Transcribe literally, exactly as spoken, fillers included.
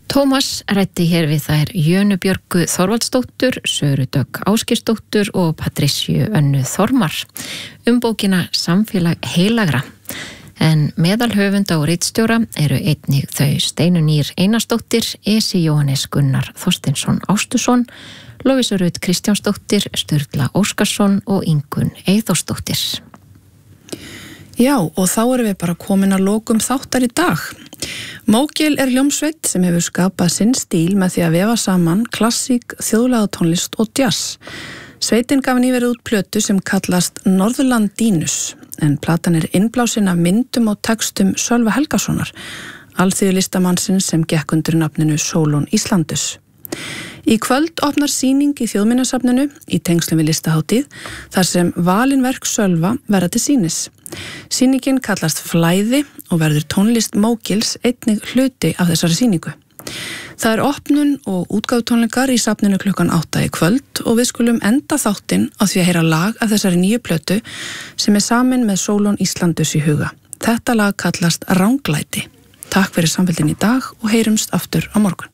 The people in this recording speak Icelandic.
Tómas ræddi hér við þær Jönu Björgu Þorvaldsdóttur, Söru Dögg Ásgeirsdóttur og Patrísíu Önnu Þormar um bókina Samfélag heilagra. En meðal höfunda og ritstjóra eru einnig þau Steinunn Ýr Einarsdóttir, Esi Jóhannes Gunnar Þorsteinsson Ástusson, Lovísa Rut Kristjánsdóttir, Sturla Óskarsson og Ingunn Eyþórsdóttir. Já, og þá erum við bara komin að lokum þáttar í dag. Mógil er hljómsveit sem hefur skapað sinn stíl með því að vefa saman klassík, þjóðlega tónlist og jazz. Sveitin gaf nýverið út plötu sem kallast Norðurlandínus, en platan er innblásin af myndum og textum Sölva Helgasonar, alþýðulistamannsins sem gekk undir nafninu Sólon Íslandus. Í kvöld opnar sýning í Þjóðminjasafninu í tengslum við listahátíð þar sem valin verk Sölva verða til sýnis. Sýningin kallast Flæði og verður tónlist Mógils einnig hluti af þessari sýningu. Það er opnun og útgáfutónleikar í safninu klukkan átta í kvöld og við skulum enda þáttinn á því að heyra lag af þessari nýju plötu sem er samin með Sólon Íslandus í huga. Þetta lag kallast Ranglæti. Takk fyrir samfélgin í dag og heyrumst aftur á morgun.